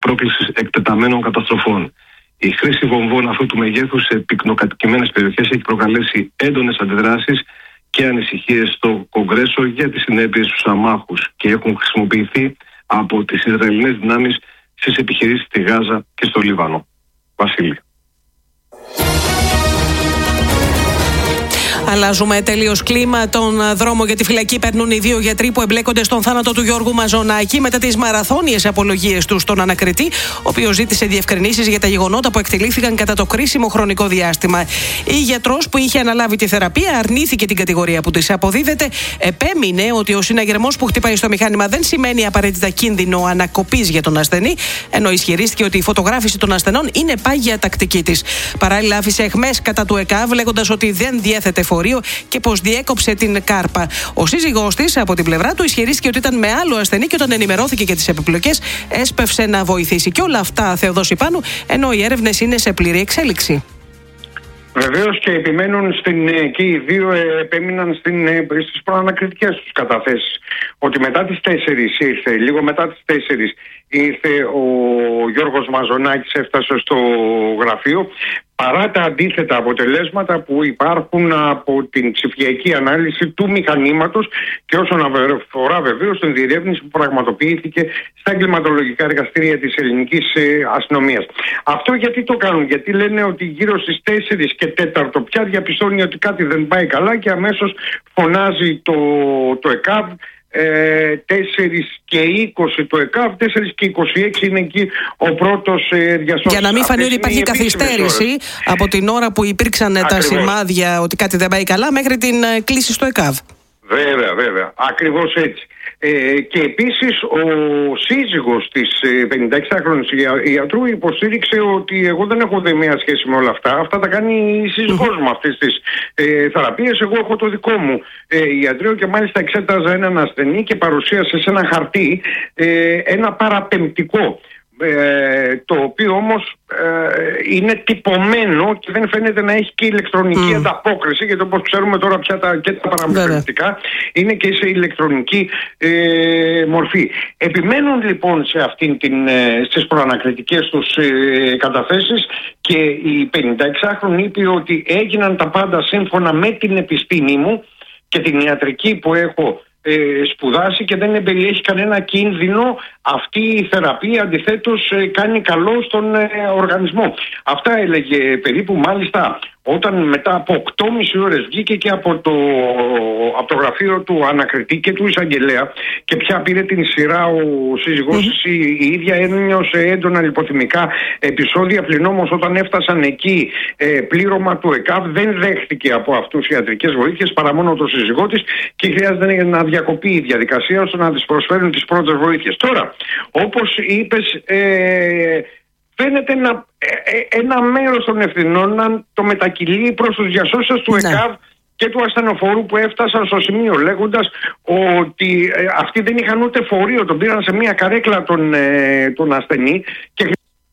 πρόκλησης εκτεταμένων καταστροφών. Η χρήση βομβών αυτού του μεγέθους σε πυκνοκατοικημένες περιοχές έχει προκαλέσει έντονες αντιδράσεις και ανησυχίες στο Κογκρέσο για τις συνέπειες στους αμάχους και έχουν χρησιμοποιηθεί από τις Ισραηλινές δυνάμεις στις επιχειρήσεις στη Γάζα και στο Λίβανο. Βασίλη. Αλλάζουμε τελείως κλίμα. Τον δρόμο για τη φυλακή παίρνουν οι δύο γιατροί που εμπλέκονται στον θάνατο του Γιώργου Μαζονάκη μετά τις μαραθώνιες απολογίες του στον ανακριτή, ο οποίος ζήτησε διευκρινήσεις για τα γεγονότα που εκτελήθηκαν κατά το κρίσιμο χρονικό διάστημα. Η γιατρός που είχε αναλάβει τη θεραπεία αρνήθηκε την κατηγορία που της αποδίδεται. Επέμεινε ότι ο συναγερμός που χτυπάει στο μηχάνημα δεν σημαίνει απαραίτητα κίνδυνο ανακοπής για τον ασθενή, ενώ ισχυρίστηκε ότι η φωτογράφηση των ασθενών είναι πάγια τακτική της. Παράλληλα, άφησε εχμές κατά του ΕΚΑΒ, λέγοντας ότι δεν διέθετε και πως διέκοψε την κάρπα. Ο σύζυγός της, από την πλευρά του, ισχυρίστηκε ότι ήταν με άλλο ασθενή και όταν ενημερώθηκε για τις επιπλοκές, έσπευσε να βοηθήσει. Και όλα αυτά, Θεοδόση Πάνου, ενώ οι έρευνες είναι σε πλήρη εξέλιξη. Βεβαίως και επιμένουν και οι δύο επέμειναν στις προανακριτικές τους καταθέσεις. Ότι μετά τις 4 ήρθε, λίγο μετά τις 4 ήρθε ο Γιώργος Μαζονάκης, έφτασε στο γραφείο. Παρά τα αντίθετα αποτελέσματα που υπάρχουν από την ψηφιακή ανάλυση του μηχανήματος και όσον αφορά βεβαίως την διερεύνηση που πραγματοποιήθηκε στα εγκληματολογικά εργαστήρια της ελληνικής αστυνομίας. Αυτό γιατί το κάνουν? Γιατί λένε ότι γύρω στις 4 και 4 πια διαπιστώνει ότι κάτι δεν πάει καλά και αμέσως φωνάζει το ΕΚΑΒ. 4 και 20 το ΕΚΑΒ, 4 και 26 είναι εκεί ο πρώτος διασώστης. Για να μην φανεί ότι υπάρχει καθυστέρηση από την ώρα που υπήρξαν τα σημάδια ότι κάτι δεν πάει καλά μέχρι την κλήση στο ΕΚΑΒ. Βέβαια, ακριβώς έτσι. Και επίσης ο σύζυγος της 56χρονης ιατρού υποστήριξε ότι εγώ δεν έχω μία σχέση με όλα αυτά. Αυτά τα κάνει η σύζυγός μου αυτές τις θεραπείες. Εγώ έχω το δικό μου ιατρείο και μάλιστα εξέταζα έναν ασθενή και παρουσίασε σε ένα χαρτί ένα παραπεμπτικό. Το οποίο όμως είναι τυπωμένο και δεν φαίνεται να έχει και ηλεκτρονική ανταπόκριση, γιατί όπως ξέρουμε τώρα πια τα παραπεμπτικά είναι και σε ηλεκτρονική μορφή. Επιμένουν λοιπόν σε αυτήν στις προανακριτικές τους καταθέσεις και η 56χρονη είπε ότι έγιναν τα πάντα σύμφωνα με την επιστήμη μου και την ιατρική που έχω σπουδάσει και δεν περιέχει κανένα κίνδυνο αυτή η θεραπεία, αντιθέτως κάνει καλό στον οργανισμό. Αυτά έλεγε περίπου, μάλιστα όταν μετά από 8,5 ώρες βγήκε και από το γραφείο του ανακριτή και του εισαγγελέα και πια πήρε την σειρά ο σύζυγός της, η ίδια ένιωσε έντονα λιποθυμικά επεισόδια, πλην όμως όταν έφτασαν εκεί πλήρωμα του ΕΚΑΒ δεν δέχτηκε από αυτούς ιατρικές βοήθειες παρά μόνο το σύζυγό της και χρειάζεται να διακοπεί η διαδικασία ώστε να της προσφέρουν τις πρώτες βοήθειες. Τώρα, όπως είπες, φαίνεται ένα μέρος των ευθυνών να το μετακυλεί προς τους διασώστες του ΕΚΑΒ και του ασθενοφόρου που έφτασαν στο σημείο λέγοντας ότι αυτοί δεν είχαν ούτε φορείο, τον πήραν σε μια καρέκλα τον ασθενή και